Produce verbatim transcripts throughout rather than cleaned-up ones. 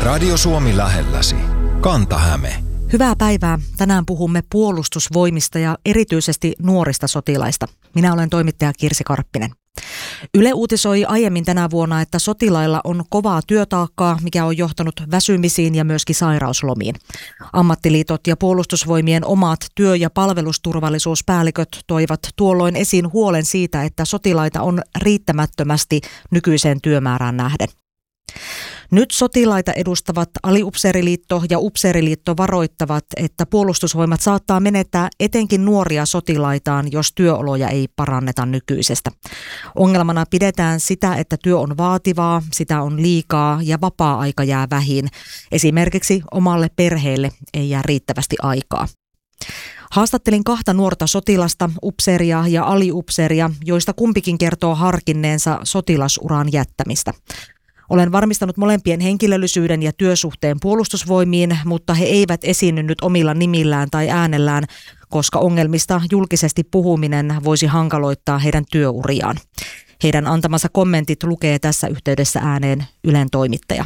Radio Suomi lähelläsi. Kanta-Häme. Hyvää päivää. Tänään puhumme puolustusvoimista ja erityisesti nuorista sotilaista. Minä olen toimittaja Kirsi Karppinen. Yle uutisoi aiemmin tänä vuonna, että sotilailla on kovaa työtaakkaa, mikä on johtanut väsymisiin ja myöskin sairauslomiin. Ammattiliitot ja puolustusvoimien omat työ- ja palvelusturvallisuuspäälliköt toivat tuolloin esiin huolen siitä, että sotilaita on riittämättömästi nykyiseen työmäärään nähden. Nyt sotilaita edustavat Aliupseeriliitto ja Upseeriliitto varoittavat, että puolustusvoimat saattaa menettää etenkin nuoria sotilaitaan, jos työoloja ei paranneta nykyisestä. Ongelmana pidetään sitä, että työ on vaativaa, sitä on liikaa ja vapaa-aika jää vähin. Esimerkiksi omalle perheelle ei jää riittävästi aikaa. Haastattelin kahta nuorta sotilasta, upseeria ja aliupseeria, joista kumpikin kertoo harkinneensa sotilasuran jättämistä. Olen varmistanut molempien henkilöllisyyden ja työsuhteen puolustusvoimiin, mutta he eivät esiinny nyt omilla nimillään tai äänellään, koska ongelmista julkisesti puhuminen voisi hankaloittaa heidän työuriaan. Heidän antamansa kommentit lukee tässä yhteydessä ääneen Ylen toimittaja.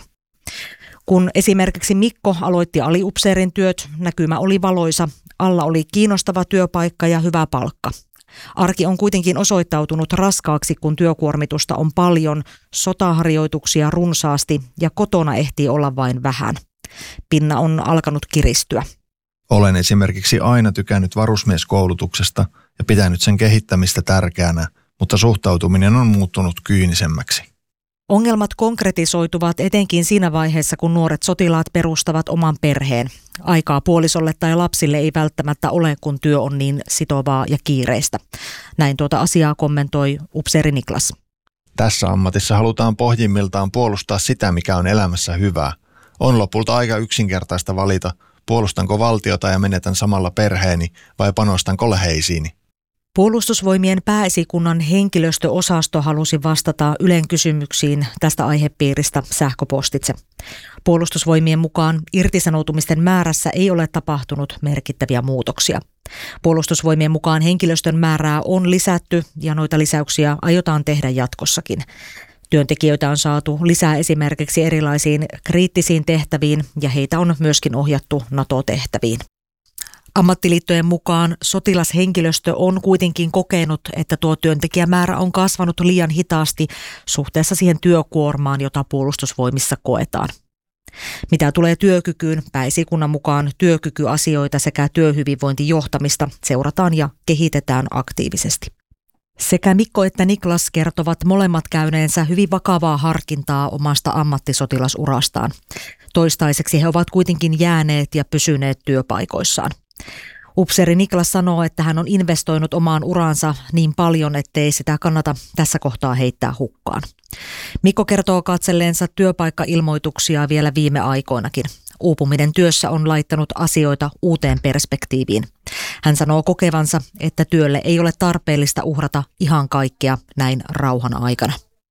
Kun esimerkiksi Mikko aloitti aliupseerin työt, näkymä oli valoisa, alla oli kiinnostava työpaikka ja hyvä palkka. Arki on kuitenkin osoittautunut raskaaksi, kun työkuormitusta on paljon, sotaharjoituksia runsaasti ja kotona ehtii olla vain vähän. Pinna on alkanut kiristyä. Olen esimerkiksi aina tykännyt varusmieskoulutuksesta ja pitänyt sen kehittämistä tärkeänä, mutta suhtautuminen on muuttunut kyynisemmäksi. Ongelmat konkretisoituvat etenkin siinä vaiheessa, kun nuoret sotilaat perustavat oman perheen. Aikaa puolisolle tai lapsille ei välttämättä ole, kun työ on niin sitovaa ja kiireistä. Näin tuota asiaa kommentoi upseeri Niklas. Tässä ammatissa halutaan pohjimmiltaan puolustaa sitä, mikä on elämässä hyvää. On lopulta aika yksinkertaista valita, puolustanko valtiota ja menetän samalla perheeni vai panostanko läheisiini. Puolustusvoimien pääesikunnan henkilöstöosasto halusi vastata Ylen kysymyksiin tästä aihepiiristä sähköpostitse. Puolustusvoimien mukaan irtisanoutumisten määrässä ei ole tapahtunut merkittäviä muutoksia. Puolustusvoimien mukaan henkilöstön määrää on lisätty ja noita lisäyksiä aiotaan tehdä jatkossakin. Työntekijöitä on saatu lisää esimerkiksi erilaisiin kriittisiin tehtäviin ja heitä on myöskin ohjattu NATO-tehtäviin. Ammattiliittojen mukaan sotilashenkilöstö on kuitenkin kokenut, että tuo työntekijämäärä on kasvanut liian hitaasti suhteessa siihen työkuormaan, jota puolustusvoimissa koetaan. Mitä tulee työkykyyn, pääesikunnan mukaan työkykyasioita sekä työhyvinvointijohtamista seurataan ja kehitetään aktiivisesti. Sekä Mikko että Niklas kertovat molemmat käyneensä hyvin vakavaa harkintaa omasta ammattisotilasurastaan. Toistaiseksi he ovat kuitenkin jääneet ja pysyneet työpaikoissaan. Upseeri Niklas sanoo, että hän on investoinut omaan uraansa niin paljon, ettei sitä kannata tässä kohtaa heittää hukkaan. Mikko kertoo katselleensa työpaikkailmoituksia vielä viime aikoinakin. Uupuminen työssä on laittanut asioita uuteen perspektiiviin. Hän sanoo kokevansa, että työlle ei ole tarpeellista uhrata ihan kaikkea näin rauhan aikana.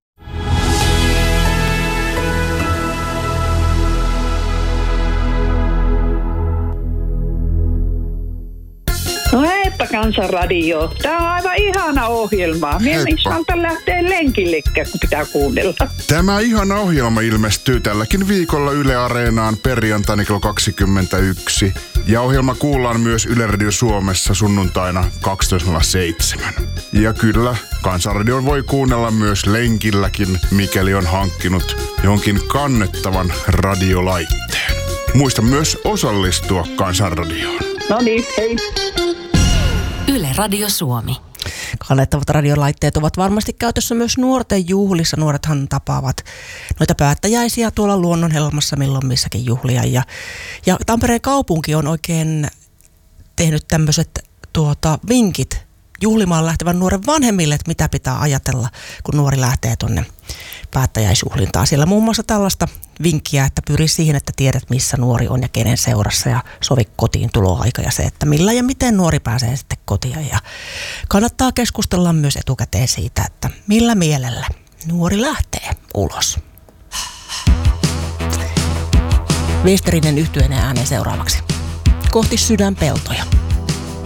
No heippa Kansanradio. Tämä on aivan ihana ohjelma. Minä en saata lähteä lenkillekään, kun pitää kuunnella. Tämä ihana ohjelma ilmestyy tälläkin viikolla Yle Areenaan perjantaina kello kaksikymmentäyksi. Ja ohjelma kuullaan myös Yle Radio Suomessa sunnuntaina kaksitoista nolla seitsemän. Ja kyllä, Kansanradion voi kuunnella myös lenkilläkin, mikäli on hankkinut jonkin kannettavan radiolaitteen. Muista myös osallistua Kansanradioon. No niin, hei. Yle Radio Suomi. Kannettavat radiolaitteet ovat varmasti käytössä myös nuorten juhlissa. Nuorethan tapaavat noita päättäjäisiä tuolla luonnonhelmassa milloin missäkin juhlia. Ja, ja Tampereen kaupunki on oikein tehnyt tämmöiset tuota, vinkit juhlimaan lähtevän nuoren vanhemmille, että mitä pitää ajatella, kun nuori lähtee tuonne päättäjäisjuhlintaan. Siellä muun muassa tällaista vinkkiä, että pyri siihen, että tiedät missä nuori on ja kenen seurassa ja sovi kotiin tuloaika ja se, että millä ja miten nuori pääsee sitten kotiin. Ja kannattaa keskustella myös etukäteen siitä, että millä mielellä nuori lähtee ulos. Westerinen yhtyeen ääneen seuraavaksi. Kohti sydänpeltoja.